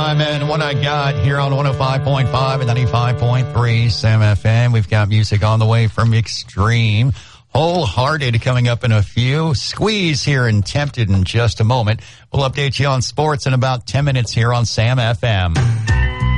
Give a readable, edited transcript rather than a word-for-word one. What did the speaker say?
Simon, What I Got here on 105.5 and 95.3 Sam FM. We've got music on the way from Extreme. Wholehearted coming up in a few. Squeeze here and Tempted in just a moment. We'll update you on sports in about 10 minutes here on Sam FM.